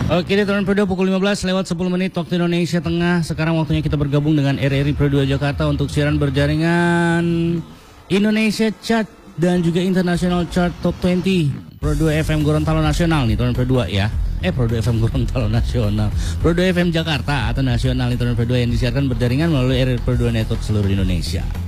Oke deh teman Pro 2 pukul 15 lewat 10 menit waktu Indonesia Tengah. Sekarang waktunya kita bergabung dengan RRI Pro 2 Jakarta untuk siaran berjaringan Indonesia Chart dan juga International Chart Top 20 Pro 2 FM Gorontalo Nasional nih teman Pro 2 ya. Pro 2 FM Gorontalo Nasional, Pro 2 FM Jakarta atau Nasional nih teman Pro 2 yang disiarkan berjaringan melalui RRI Pro 2 Network seluruh Indonesia.